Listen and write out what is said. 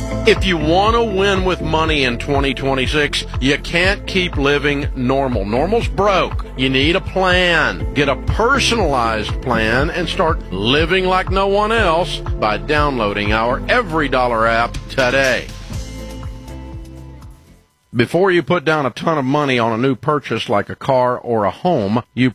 If you want to win with money in 2026, you can't keep living normal. Normal's broke. You need a plan. Get a personalized plan and start living like no one else by downloading our Every Dollar app today. Before you put down a ton of money on a new purchase like a car or a home, you